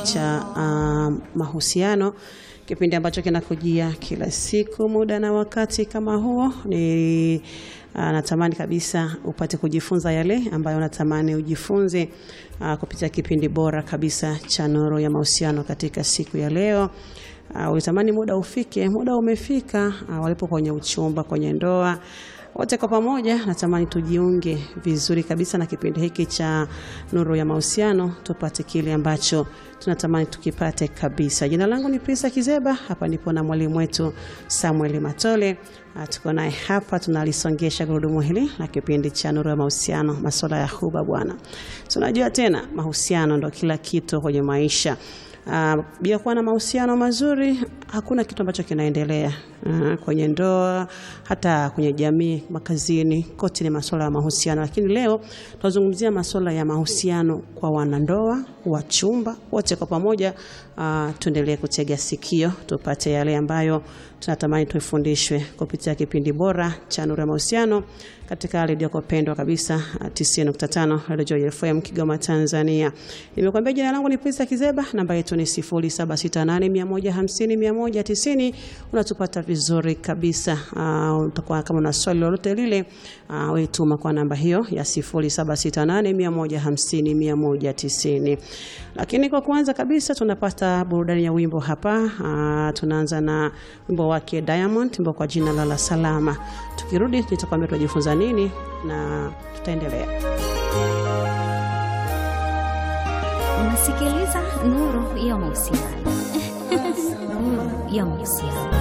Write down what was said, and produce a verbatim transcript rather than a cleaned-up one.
cha uh, mahusiano, kipindi ambacho kinakujia kila siku muda na wakati kama huo. Ni uh, natamani kabisa upate kujifunza yale ambayo natamani ujifunze uh, kupitia kipindi bora kabisa cha Nuru ya Mahusiano katika siku ya leo. Uh, ulitamani muda ufike, muda umefika. Uh, walipo kwenye uchumba, kwenye ndoa, wote kwa pamoja natamani tujiunge vizuri kabisa na kipindi hiki cha Nuru ya Mahusiano, tupate kile ambacho tunatamani tukipate kabisa. Jina langu ni Prisa Kizeba, hapa nipo na mwalimu wetu Samuel Matole. Tuko naye hapa tunalisongesha gurudumu hili na kipindi cha Nuru ya Mahusiano, masuala ya huba bwana. Tunajua tena mahusiano ndo kila kitu kwenye maisha. Uh, bila kuwa na mahusiano mazuri hakuna kitu ambacho kinaendelea uh, kwenye ndoa, hata kwenye jamii, makazini, kote ni masuala ya mahusiano. Lakini leo tunazungumzia masuala ya mahusiano kwa wanandoa, wachumba, wote kwa pamoja. Uh, tuendelee kutega sikio tupate yale ambayo tunatamani tuifundishwe kupitia kipindi bora cha Nuru ya Mahusiano katika redio yako pendwa kabisa tisini nukta tano Radio F M Kigoma, Tanzania. Nimekuambia jina langu ni Prisa Kizeba, namba yetu ni sifuri saba sita nane moja hamsini mia moja tisini. Unatupata vizuri kabisa. Uh, utakuwa kama una swali lolote lile, uh, wewe tuma kwa namba hiyo ya sifuri saba sita nane moja hamsini mia moja tisini. Lakini kwa kwanza kabisa tunapata burudani ya wimbo hapa. Uh, tunaanza na wimbo wake Diamond, wimbo kwa jina la La Salama. Tukirudi nitakwambia tujifunza nini na tutaendelea. Unasikiliza Nuru ya Mahusiano. Nuru ya Mahusiano.